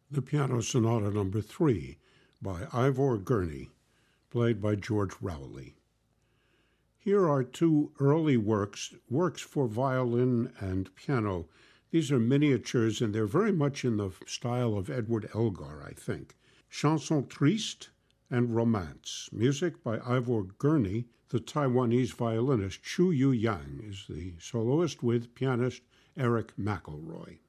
The Piano Sonata No. 3 by Ivor Gurney, played by George Rowley. Here are two early works for violin and piano. These are miniatures, and they're very much in the style of Edward Elgar, I think. Chanson Triste and Romance. Music by Ivor Gurney. The Taiwanese violinist Chu Yu Yang is the soloist with pianist Eric McElroy.